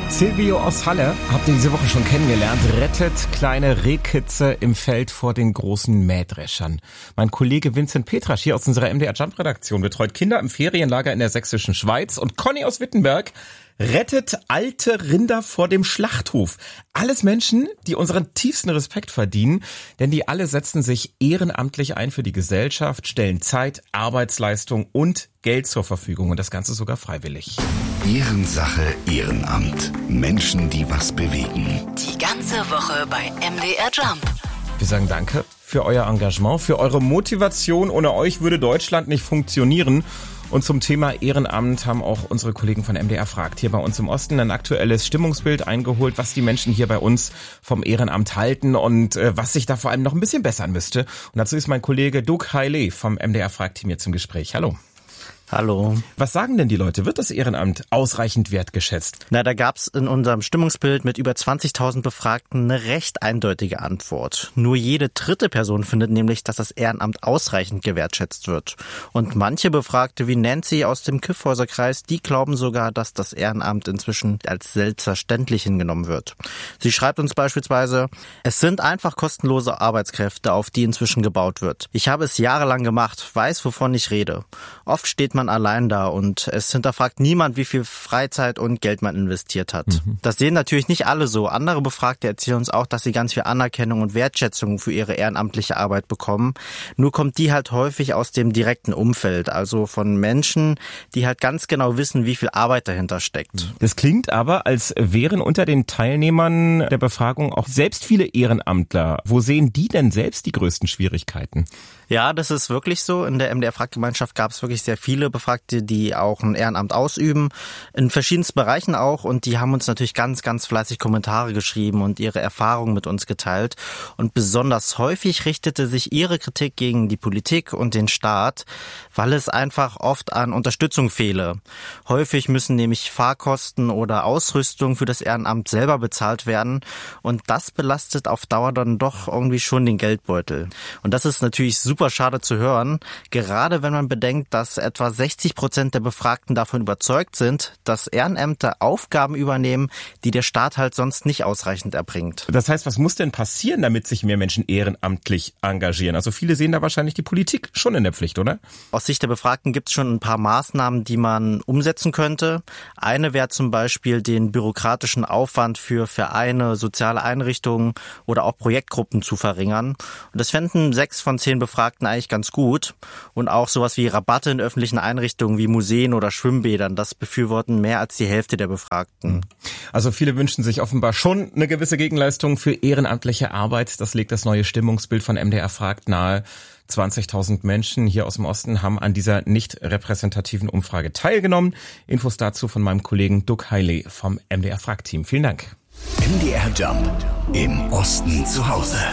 Silvio aus Halle habt ihr diese Woche schon kennengelernt, rettet kleine Rehkitze im Feld vor den großen Mähdreschern. Mein Kollege Vincent Petrasch hier aus unserer MDR Jump Redaktion betreut Kinder im Ferienlager in der sächsischen Schweiz und Conny aus Wittenberg rettet alte Rinder vor dem Schlachthof. Alles Menschen, die unseren tiefsten Respekt verdienen, denn die alle setzen sich ehrenamtlich ein für die Gesellschaft, stellen Zeit, Arbeitsleistung und Geld zur Verfügung und das Ganze sogar freiwillig. Ehrensache, Ehrenamt. Menschen, die was bewegen. Die ganze Woche bei MDR Jump. Wir sagen danke für euer Engagement, für eure Motivation. Ohne euch würde Deutschland nicht funktionieren. Und zum Thema Ehrenamt haben auch unsere Kollegen von MDR fragt hier bei uns im Osten ein aktuelles Stimmungsbild eingeholt, was die Menschen hier bei uns vom Ehrenamt halten und was sich da vor allem noch ein bisschen bessern müsste. Und dazu ist mein Kollege Doug Haile vom MDR fragt Team hier zum Gespräch. Hallo. Hallo. Was sagen denn die Leute? Wird das Ehrenamt ausreichend wertgeschätzt? Na, da gab's in unserem Stimmungsbild mit über 20.000 Befragten eine recht eindeutige Antwort. Nur jede dritte Person findet nämlich, dass das Ehrenamt ausreichend gewertschätzt wird. Und manche Befragte wie Nancy aus dem Kyffhäuserkreis, die glauben sogar, dass das Ehrenamt inzwischen als selbstverständlich hingenommen wird. Sie schreibt uns beispielsweise: Es sind einfach kostenlose Arbeitskräfte, auf die inzwischen gebaut wird. Ich habe es jahrelang gemacht, weiß, wovon ich rede. Oft steht man allein da und es hinterfragt niemand, wie viel Freizeit und Geld man investiert hat. Das sehen natürlich nicht alle so. Andere Befragte erzählen uns auch, dass sie ganz viel Anerkennung und Wertschätzung für ihre ehrenamtliche Arbeit bekommen. Nur kommt die halt häufig aus dem direkten Umfeld, also von Menschen, die halt ganz genau wissen, wie viel Arbeit dahinter steckt. Das klingt aber, als wären unter den Teilnehmern der Befragung auch selbst viele Ehrenamtler. Wo sehen die denn selbst die größten Schwierigkeiten? Ja, das ist wirklich so. In der MDR-Frag-Gemeinschaft gab es wirklich sehr viele Befragte, die auch ein Ehrenamt ausüben, in verschiedensten Bereichen auch. Und die haben uns natürlich ganz, ganz fleißig Kommentare geschrieben und ihre Erfahrungen mit uns geteilt. Und besonders häufig richtete sich ihre Kritik gegen die Politik und den Staat, weil es einfach oft an Unterstützung fehle. Häufig müssen nämlich Fahrkosten oder Ausrüstung für das Ehrenamt selber bezahlt werden. Und das belastet auf Dauer dann doch irgendwie schon den Geldbeutel. Und das ist natürlich super schade zu hören, gerade wenn man bedenkt, dass etwa 60% der Befragten davon überzeugt sind, dass Ehrenämter Aufgaben übernehmen, die der Staat halt sonst nicht ausreichend erbringt. Das heißt, was muss denn passieren, damit sich mehr Menschen ehrenamtlich engagieren? Also viele sehen da wahrscheinlich die Politik schon in der Pflicht, oder? Aus Sicht der Befragten gibt es schon ein paar Maßnahmen, die man umsetzen könnte. Eine wäre zum Beispiel, den bürokratischen Aufwand für Vereine, soziale Einrichtungen oder auch Projektgruppen zu verringern. Und das fänden 6 von 10 Befragten eigentlich ganz gut. Und auch sowas wie Rabatte in öffentlichen Einrichtungen wie Museen oder Schwimmbädern, das befürworten mehr als die Hälfte der Befragten. Also viele wünschen sich offenbar schon eine gewisse Gegenleistung für ehrenamtliche Arbeit. Das legt das neue Stimmungsbild von MDR fragt nahe. 20.000 Menschen hier aus dem Osten haben an dieser nicht repräsentativen Umfrage teilgenommen. Infos dazu von meinem Kollegen Doug Haile vom MDR fragt Team. Vielen Dank. MDR Jump. Im Osten zu Hause.